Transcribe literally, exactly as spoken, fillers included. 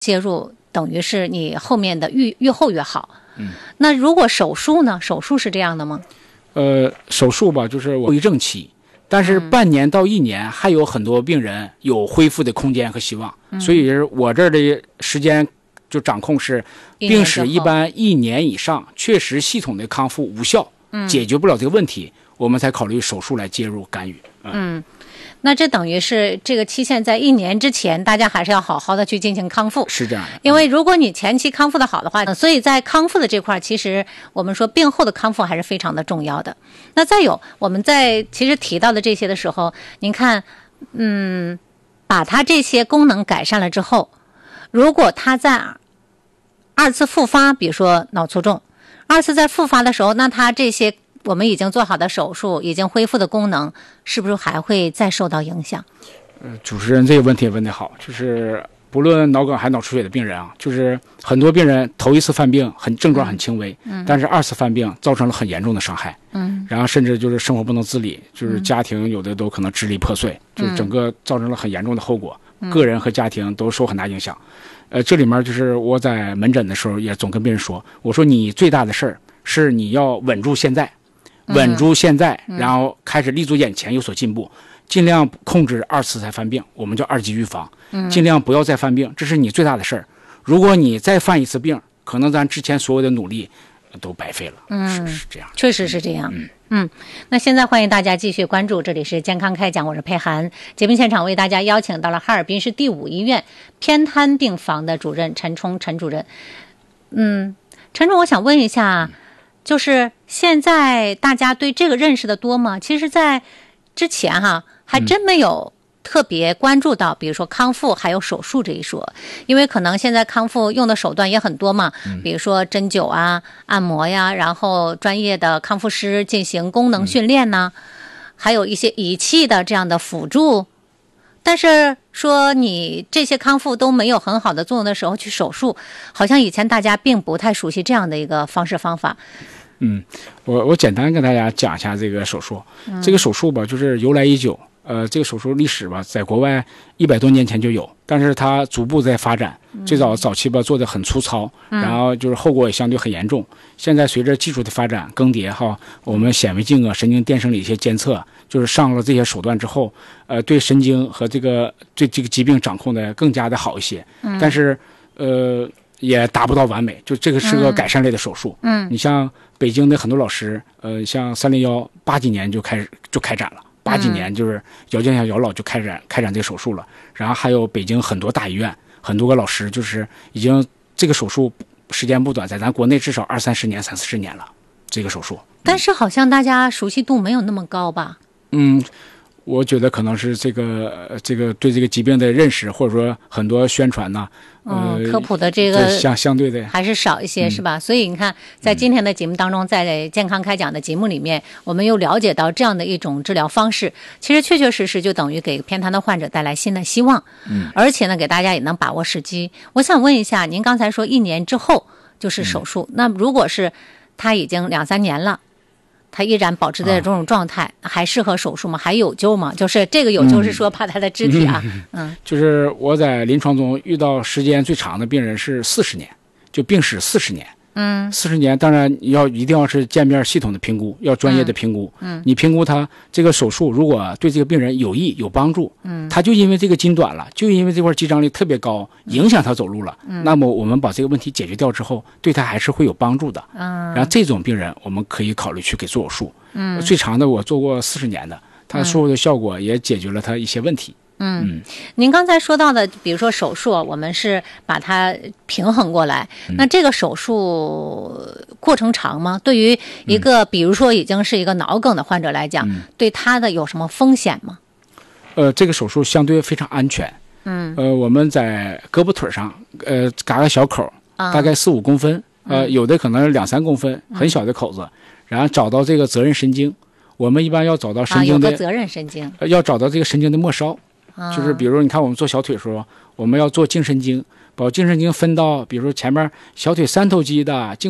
介入，等于是你后面的愈愈后越好。 嗯， 那如果手术呢？手术是这样的吗？ 呃，手术吧，就是后遗症期，但是半年到一年还有很多病人有恢复的空间和希望，嗯、所以我这儿的时间就掌控是，病史一般一年以上，确实系统的康复无效，嗯、解决不了这个问题，我们才考虑手术来介入干预。 嗯。嗯，那这等于是这个期限在一年之前，大家还是要好好的去进行康复。 是这样的， 因为如果你前期康复的好的话，所以在康复的这块，其实我们说病后的康复还是非常的重要的。那再有，我们在其实提到的这些的时候，您看，嗯，把它这些功能改善了之后，如果它在二次复发，比如说脑卒中，二次再复发的时候，那它这些我们已经做好的手术，已经恢复的功能，是不是还会再受到影响？ 呃，主持人这个问题问得好，就是不论脑梗还脑出血的病人啊，就是很多病人头一次犯病很症状很轻微，嗯，但是二次犯病造成了很严重的伤害，嗯，然后甚至就是生活不能自理，就是家庭有的都可能支离破碎，嗯、就是整个造成了很严重的后果，嗯、个人和家庭都受很大影响。呃，这里面就是我在门诊的时候也总跟病人说，我说你最大的事儿是你要稳住现在。稳住现在，然后开始立足眼前有所进步，尽量控制二次再犯病，我们叫二级预防，尽量不要再犯病，这是你最大的事儿。如果你再犯一次病，可能咱之前所有的努力都白费了。嗯，是是这样， 确实是这样。嗯嗯，那现在欢迎大家继续关注，这里是健康开讲，我是佩涵。节目现场为大家邀请到了哈尔滨市第五医院偏瘫病房的主任陈冲陈主任。嗯，陈总，我想问一下。就是现在大家对这个认识的多吗？其实在之前哈还真没有特别关注到，比如说康复还有手术这一说，因为可能现在康复用的手段也很多嘛，比如说针灸啊、按摩呀，然后专业的康复师进行功能训练呢，还有一些仪器的这样的辅助。但是说你这些康复都没有很好的作用的时候去手术，好像以前大家并不太熟悉这样的一个方式方法。 嗯，我我简单跟大家讲一下这个手术。嗯、这个手术吧，就是由来已久。呃，这个手术历史吧，在国外一百多年前就有，但是它逐步在发展。最早早期吧做的很粗糙，然后就是后果也相对很严重。现在随着技术的发展更迭哈，我们显微镜啊、神经电生理一些监测，就是上了这些手段之后，呃，对神经和这个对这个疾病掌控的更加的好一些。但是呃也达不到完美，就这个是个改善类的手术。嗯，你像北京的很多老师，呃，像三零幺八几年就开始就开展了。八几年就是姚建祥姚老就开展开展这个手术了，然后还有北京很多大医院很多个老师，就是已经这个手术时间不短，在咱国内至少二三十年三四十年了这个手术。 但是好像大家熟悉度没有那么高吧？ 嗯，我觉得可能是这个这个对这个疾病的认识，或者说很多宣传呢、 啊，呃，科普的这个相相对的还是少一些，嗯、是吧？所以你看，在今天的节目当中，在健康开讲的节目里面，我们又了解到这样的一种治疗方式，其实确确实实就等于给偏瘫的患者带来新的希望。嗯，而且呢，给大家也能把握时机。我想问一下，您刚才说一年之后就是手术，嗯、那如果是他已经两三年了？他依然保持在这种状态、啊，还适合手术吗？还有救吗？就是这个有救是说怕他的肢体啊，嗯， 嗯就是我在临床中遇到时间最长的病人是四十年，就病史四十年，嗯，四十年，当然要一定要是见面系统的评估，要专业的评估，嗯，你评估他这个手术如果对这个病人有益有帮助，嗯，他就因为这个筋短了，就因为这块肌张力特别高，影响他走路了，嗯，那么我们把这个问题解决掉之后，对他还是会有帮助的，嗯，然后这种病人我们可以考虑去给做手术，嗯，最长的我做过四十年的，他术后的效果也解决了他一些问题。 嗯，您刚才说到的，比如说手术，我们是把它平衡过来。嗯、那这个手术过程长吗？对于一个、嗯、比如说已经是一个脑梗的患者来讲，嗯、对他的有什么风险吗？ 呃，这个手术相对非常安全。嗯，呃，我们在胳膊腿上，呃，嘎个小口，大概四五公分，嗯、呃，有的可能两三公分，很小的口子，嗯、然后找到这个责任神经。我们一般要找到神经的、 啊、有个责任神经， 呃、要找到这个神经的末梢。就是比如你看我们做小腿的时候，我们要做颈神经，把颈神经分到比如说前面小腿三头肌的